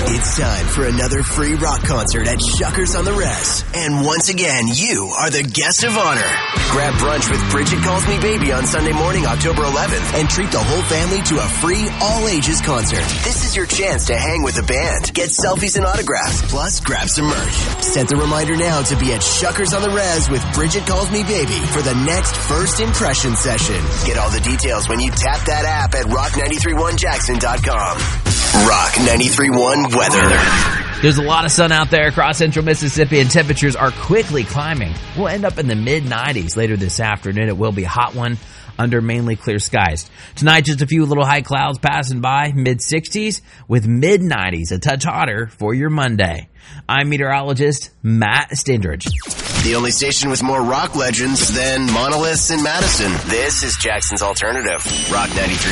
It's time for another free rock concert at Shuckers on the Res. And once again, you are the guest of honor. Grab brunch with Bridget Calls Me Baby on Sunday morning, October 11th, and treat the whole family to a free all-ages concert. This is your chance to hang with the band, get selfies and autographs, plus grab some merch. Set the reminder now to be at Shuckers on the Res with Bridget Calls Me Baby for the next first impression session. Get all the details when you tap that app at rock931jackson.com. Rock 93.1 weather. There's a lot of sun out there across central Mississippi, and temperatures are quickly climbing. We'll end up in the mid-90s later this afternoon. It will be a hot one under mainly clear skies. Tonight, just a few little high clouds passing by, mid-60s with mid-90s, a touch hotter for your Monday. I'm meteorologist Matt Stendridge. The only station with more rock legends than Monoliths in Madison. This is Jackson's Alternative. Rock 93.